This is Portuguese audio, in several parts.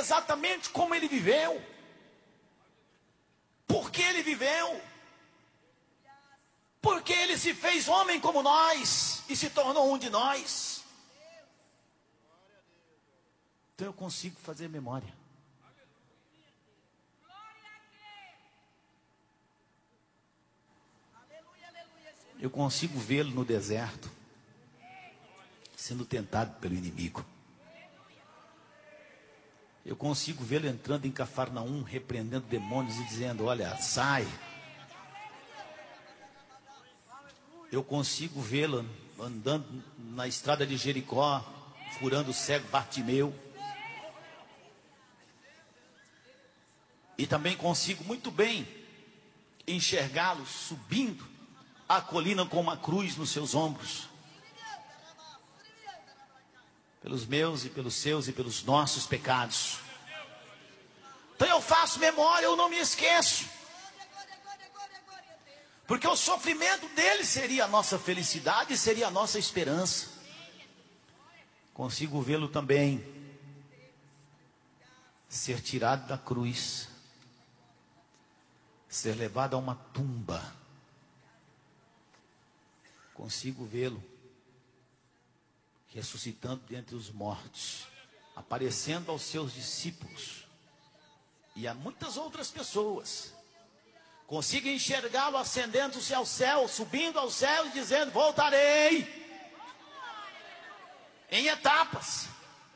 exatamente como ele viveu. Por que ele viveu? Porque ele se fez homem como nós e se tornou um de nós. Então eu consigo fazer memória. Eu consigo vê-lo no deserto, sendo tentado pelo inimigo. Eu consigo vê-lo entrando em Cafarnaum, repreendendo demônios e dizendo: olha, sai. Eu consigo vê-lo andando na estrada de Jericó, curando o cego Bartimeu. E também consigo muito bem enxergá-lo subindo a colina com uma cruz nos seus ombros. Pelos meus e pelos seus e pelos nossos pecados. Então eu faço memória, eu não me esqueço. Porque o sofrimento dele seria a nossa felicidade, seria a nossa esperança. Consigo vê-lo também ser tirado da cruz, ser levado a uma tumba. Consigo vê-lo ressuscitando dentre os mortos, aparecendo aos seus discípulos e a muitas outras pessoas. Consigo enxergá-lo ascendendo-se ao céu, subindo ao céu e dizendo: voltarei, em etapas.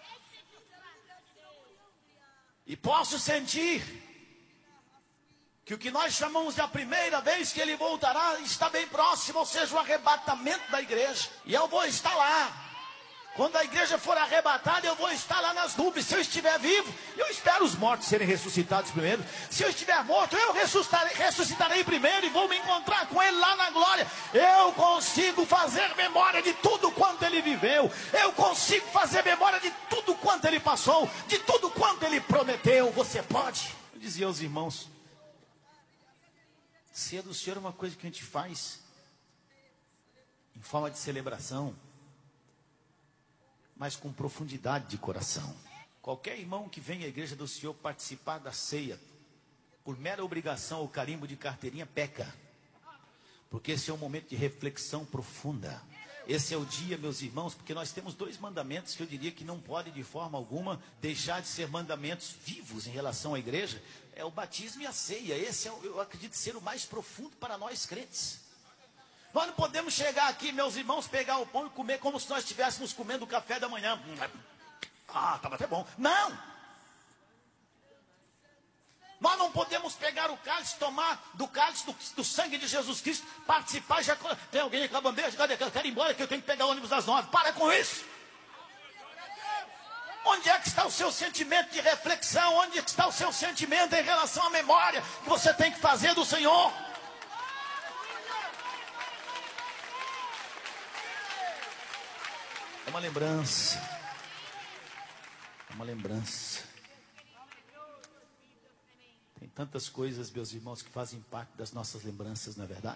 E posso sentir que o que nós chamamos de a primeira vez que ele voltará está bem próximo, ou seja, o arrebatamento da igreja. E eu vou estar lá. Quando a igreja for arrebatada, eu vou estar lá nas nuvens. Se eu estiver vivo, eu espero os mortos serem ressuscitados primeiro. Se eu estiver morto, eu ressuscitarei primeiro e vou me encontrar com ele lá na glória. Eu consigo fazer memória de tudo quanto ele viveu. Eu consigo fazer memória de tudo quanto ele passou, de tudo quanto ele prometeu. Você pode? Eu dizia aos irmãos: ceia do Senhor é uma coisa que a gente faz em forma de celebração, mas com profundidade de coração. Qualquer irmão que vem à igreja do Senhor participar da ceia, por mera obrigação ou carimbo de carteirinha, peca. Porque esse é um momento de reflexão profunda. Esse é o dia, meus irmãos, porque nós temos 2 mandamentos que eu diria que não podem de forma alguma deixar de ser mandamentos vivos em relação à igreja. É o batismo e a ceia. Esse é, eu acredito, ser o mais profundo para nós crentes. Nós não podemos chegar aqui, meus irmãos, pegar o pão e comer como se nós estivéssemos comendo o café da manhã. Estava até bom. Não! Nós não podemos pegar o cálice, tomar do cálice do sangue de Jesus Cristo, participar. Já tem alguém com a bandeja? Cadê? Eu quero ir embora que eu tenho que pegar o ônibus às 9. Para com isso! Onde é que está o seu sentimento de reflexão? Onde é que está o seu sentimento em relação à memória que você tem que fazer do Senhor? É uma lembrança. É uma lembrança. Tem tantas coisas, meus irmãos, que fazem parte das nossas lembranças, não é verdade?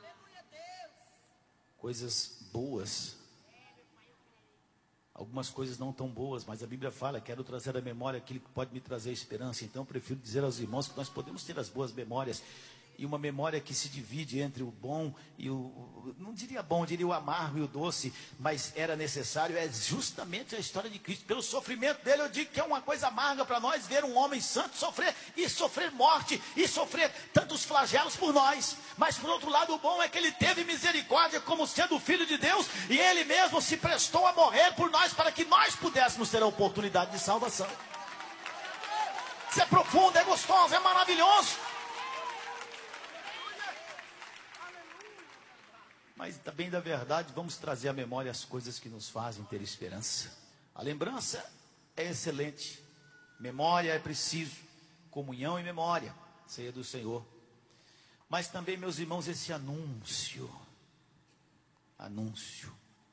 Coisas boas. Algumas coisas não tão boas, mas a Bíblia fala: quero trazer à memória aquilo que pode me trazer esperança. Então eu prefiro dizer aos irmãos que nós podemos ter as boas memórias. E uma memória que se divide entre o bom e não diria bom, diria o amargo e o doce, mas era necessário, é justamente a história de Cristo. Pelo sofrimento dele, eu digo que é uma coisa amarga para nós ver um homem santo sofrer, e sofrer morte, e sofrer tantos flagelos por nós. Mas por outro lado, o bom é que ele teve misericórdia como sendo o Filho de Deus, e ele mesmo se prestou a morrer por nós, para que nós pudéssemos ter a oportunidade de salvação. Isso é profundo, é gostoso, é maravilhoso. Mas também da verdade, vamos trazer à memória as coisas que nos fazem ter esperança. A lembrança é excelente. Memória é preciso. Comunhão e memória. Ceia do Senhor. Mas também, meus irmãos, esse anúncio. Anúncio.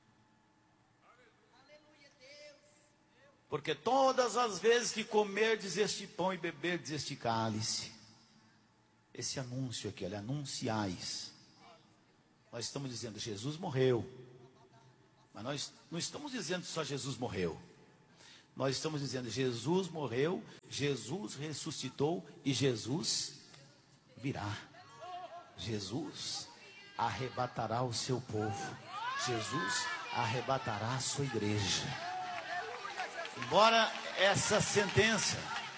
Porque todas as vezes que comerdes este pão e beberdes este cálice, esse anúncio aqui, olha, anunciais. Nós estamos dizendo: Jesus morreu. Mas nós não estamos dizendo só Jesus morreu. Nós estamos dizendo, Jesus morreu, Jesus ressuscitou e Jesus virá. Jesus arrebatará o seu povo. Jesus arrebatará a sua igreja. Embora essa sentença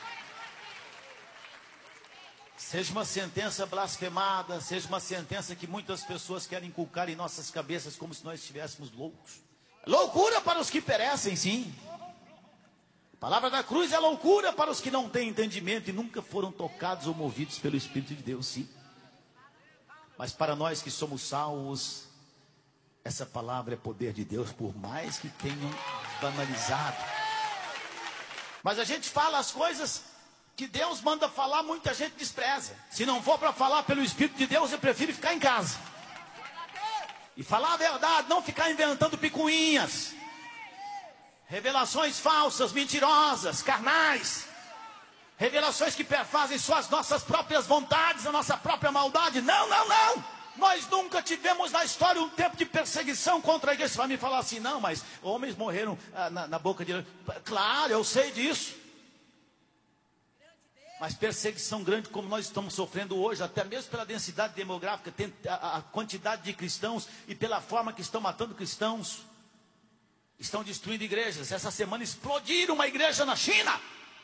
seja uma sentença blasfemada, seja uma sentença que muitas pessoas querem inculcar em nossas cabeças como se nós estivéssemos loucos. Loucura para os que perecem, sim. A palavra da cruz é loucura para os que não têm entendimento e nunca foram tocados ou movidos pelo Espírito de Deus, sim. Mas para nós que somos salvos, essa palavra é poder de Deus, por mais que tenham banalizado. Mas a gente fala as coisas que Deus manda falar, muita gente despreza. Se não for para falar pelo Espírito de Deus, eu prefiro ficar em casa e falar a verdade, não ficar inventando picuinhas, revelações falsas, mentirosas, carnais, revelações que perfazem suas nossas próprias vontades, a nossa própria maldade. Não, não, não. Nós nunca tivemos na história um tempo de perseguição contra a igreja. Você vai me falar assim, não, mas homens morreram na boca de... Claro, eu sei disso. Mas perseguição grande como nós estamos sofrendo hoje, até mesmo pela densidade demográfica, a quantidade de cristãos e pela forma que estão matando cristãos, estão destruindo igrejas. Essa semana explodiram uma igreja na China.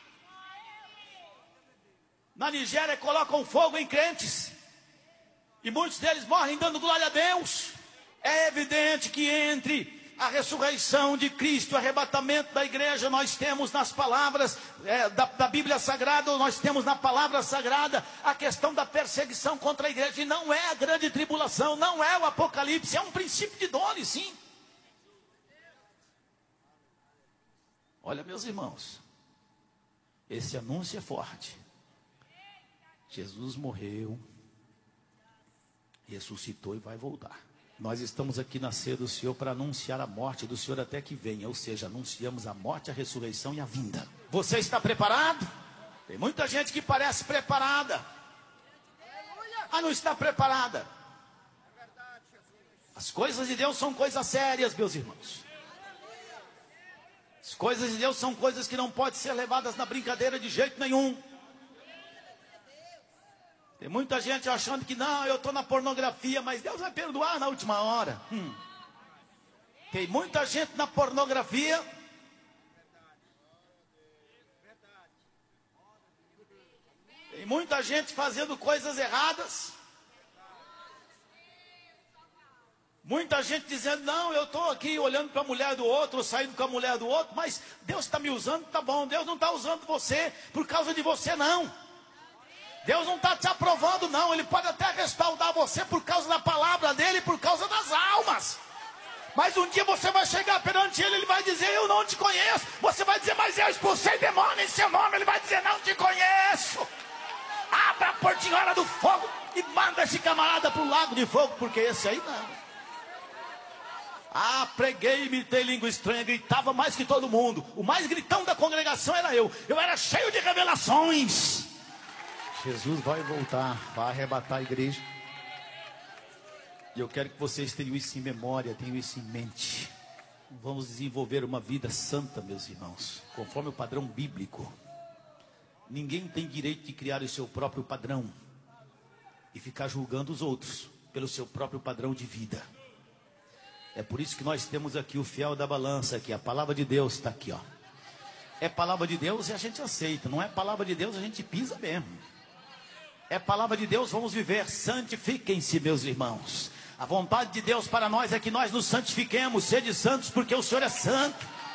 Na Nigéria colocam fogo em crentes. E muitos deles morrem dando glória a Deus. É evidente que entre a ressurreição de Cristo, o arrebatamento da igreja, nós temos nas palavras da Bíblia Sagrada, nós temos na palavra sagrada a questão da perseguição contra a igreja. E não é a grande tribulação, não é o Apocalipse, é um princípio de dores, sim. Olha, meus irmãos, esse anúncio é forte. Jesus morreu, ressuscitou e vai voltar. Nós estamos aqui na ceia do Senhor para anunciar a morte do Senhor até que venha. Ou seja, anunciamos a morte, a ressurreição e a vinda. Você está preparado? Tem muita gente que parece preparada. Ah, não está preparada. As coisas de Deus são coisas sérias, meus irmãos. As coisas de Deus são coisas que não podem ser levadas na brincadeira de jeito nenhum. Tem muita gente achando que não, eu estou na pornografia, mas Deus vai perdoar na última hora. Tem muita gente na pornografia. Tem muita gente fazendo coisas erradas. Muita gente dizendo, não, eu estou aqui olhando para a mulher do outro, saindo com a mulher do outro, mas Deus está me usando, tá bom. Deus não está usando você por causa de você, não. Deus não está te aprovando, não. Ele pode até respaldar você por causa da palavra dele, por causa das almas. Mas um dia você vai chegar perante ele, ele vai dizer, eu não te conheço. Você vai dizer, mas eu expulsei demônio em seu nome. Ele vai dizer, não te conheço. Abra a portinhola do fogo e manda esse camarada para o lago de fogo, porque esse aí não. Ah, preguei, imitei língua estranha, gritava mais que todo mundo. O mais gritão da congregação era eu. Eu era cheio de revelações. Jesus vai voltar, vai arrebatar a igreja. E eu quero que vocês tenham isso em memória, tenham isso em mente. Vamos desenvolver uma vida santa, meus irmãos, conforme o padrão bíblico. Ninguém tem direito de criar o seu próprio padrão e ficar julgando os outros pelo seu próprio padrão de vida. É por isso que nós temos aqui o fiel da balança, aqui, a palavra de Deus está aqui, ó. É palavra de Deus e a gente aceita, não é palavra de Deus, a gente pisa mesmo. É palavra de Deus, vamos viver. Santifiquem-se, meus irmãos. A vontade de Deus para nós é que nós nos santifiquemos. Sede santos porque o Senhor é santo.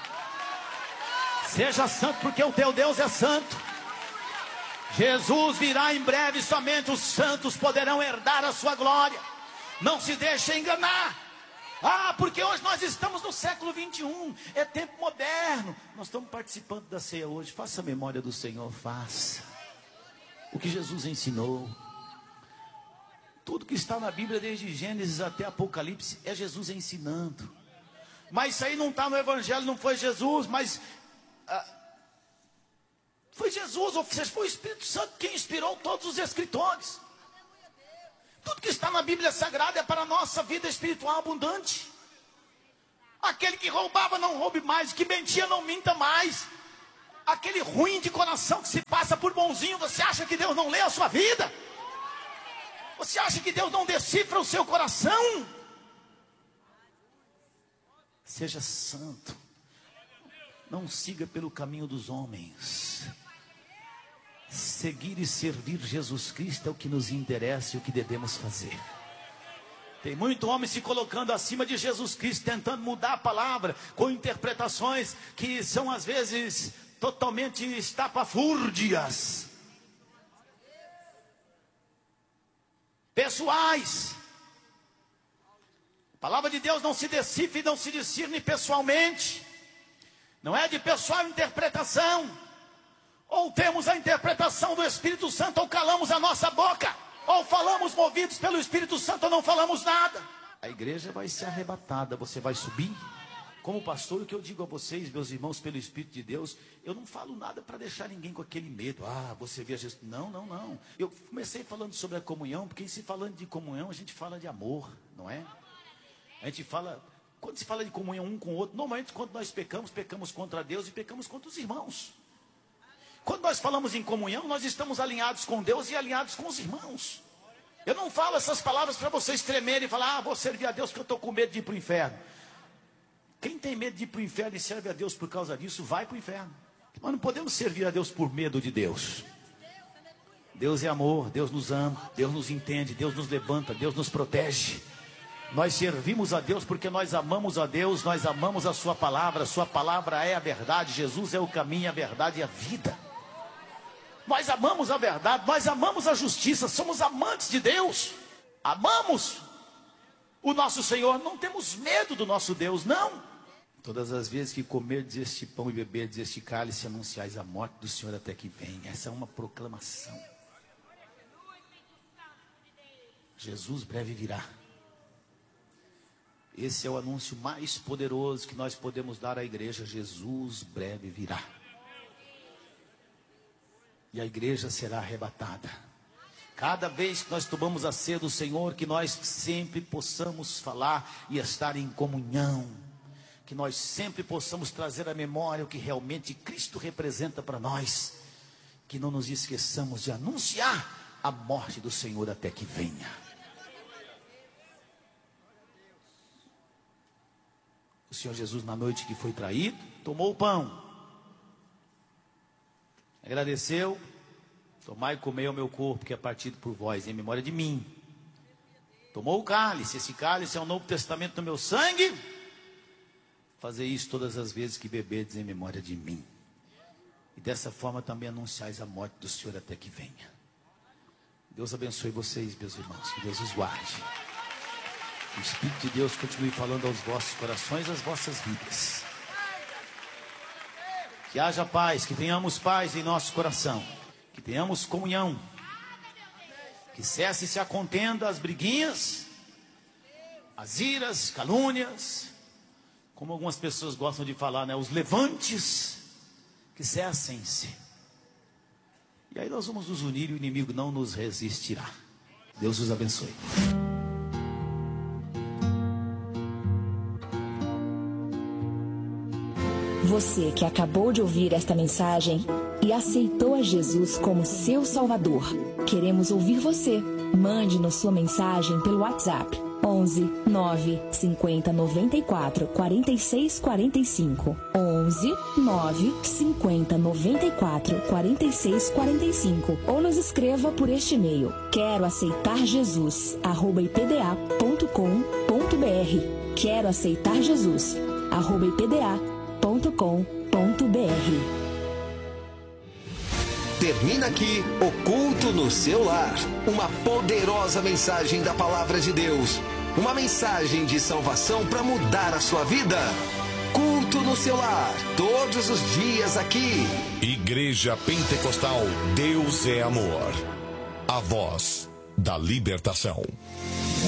Seja santo porque o teu Deus é santo. Jesus virá em breve, somente os santos poderão herdar a sua glória. Não se deixe enganar. Ah, porque hoje nós estamos no século 21, é tempo moderno. Nós estamos participando da ceia hoje. Faça a memória do Senhor, faça o que Jesus ensinou. Tudo que está na Bíblia, desde Gênesis até Apocalipse, é Jesus ensinando. Mas isso aí não está no Evangelho, não foi Jesus, mas foi Jesus, ou seja, foi o Espírito Santo que inspirou todos os escritores. Tudo que está na Bíblia Sagrada é para a nossa vida espiritual abundante. Aquele que roubava, não roube mais. Que mentia, não minta mais. aquele ruim de coração que se passa por bonzinho, você acha que Deus não lê a sua vida? Você acha que Deus não decifra o seu coração? Seja santo. Não siga pelo caminho dos homens. Seguir e servir Jesus Cristo é o que nos interessa e o que devemos fazer. Tem muito homem se colocando acima de Jesus Cristo, tentando mudar a palavra, com interpretações que são às vezes totalmente estapafúrdias, pessoais. A palavra de Deus não se decifra e não se discerne pessoalmente. Não é de pessoal interpretação. Ou temos a interpretação do Espírito Santo, ou calamos a nossa boca. Ou falamos movidos pelo Espírito Santo, ou não falamos nada. A igreja vai ser arrebatada, você vai subir. Como pastor, o que eu digo a vocês, meus irmãos, pelo Espírito de Deus, eu não falo nada para deixar ninguém com aquele medo. Ah, você vê Jesus. Não, não, não. Eu comecei falando sobre a comunhão, porque se falando de comunhão, a gente fala de amor, não é? A gente fala, quando se fala de comunhão um com o outro, normalmente quando nós pecamos, pecamos contra Deus e pecamos contra os irmãos. Quando nós falamos em comunhão, nós estamos alinhados com Deus e alinhados com os irmãos. Eu não falo essas palavras para vocês tremerem e falar, vou servir a Deus porque eu estou com medo de ir para o inferno. Quem tem medo de ir para o inferno e serve a Deus por causa disso, vai para o inferno. Nós não podemos servir a Deus por medo de Deus. Deus é amor, Deus nos ama, Deus nos entende, Deus nos levanta, Deus nos protege. Nós servimos a Deus porque nós amamos a Deus, nós amamos a sua palavra é a verdade, Jesus é o caminho, a verdade e a vida. Nós amamos a verdade, nós amamos a justiça, somos amantes de Deus, amamos o nosso Senhor, não temos medo do nosso Deus, não. Todas as vezes que comerdes este pão e beberdes este cálice, anunciais a morte do Senhor até que venha. Essa é uma proclamação. Jesus breve virá. Esse é o anúncio mais poderoso que nós podemos dar à igreja. Jesus breve virá. E a igreja será arrebatada. Cada vez que nós tomamos a ceia do Senhor, que nós sempre possamos falar e estar em comunhão. Que nós sempre possamos trazer à memória o que realmente Cristo representa para nós. Que não nos esqueçamos de anunciar a morte do Senhor até que venha. O Senhor Jesus, na noite que foi traído, tomou o pão. Agradeceu. Tomai e comei o meu corpo, que é partido por vós, em memória de mim. Tomou o cálice. Esse cálice é o Novo Testamento do meu sangue. Fazer isso todas as vezes que beberdes em memória de mim. E dessa forma também anunciais a morte do Senhor até que venha. Deus abençoe vocês, meus irmãos. Que Deus os guarde. O Espírito de Deus continue falando aos vossos corações, às vossas vidas. Que haja paz, que tenhamos paz em nosso coração. Que tenhamos comunhão. Que cesse-se a contenda, as briguinhas, as iras, calúnias. Como algumas pessoas gostam de falar, né? Os levantes. Que cessem-se. E aí nós vamos nos unir e o inimigo não nos resistirá. Deus os abençoe. Você que acabou de ouvir esta mensagem e aceitou a Jesus como seu Salvador, queremos ouvir você. Mande-nos sua mensagem pelo WhatsApp 11 9 50 94 46 45 11 9 50 94 46 45 ou nos escreva por este e-mail quero aceitar Jesus @ipda.com.br quero aceitar Jesus @ipda.com.br. Termina aqui o culto no seu lar. Uma poderosa mensagem da palavra de Deus. Uma mensagem de salvação para mudar a sua vida. Culto no seu lar, todos os dias aqui. Igreja Pentecostal, Deus é amor. A voz da libertação.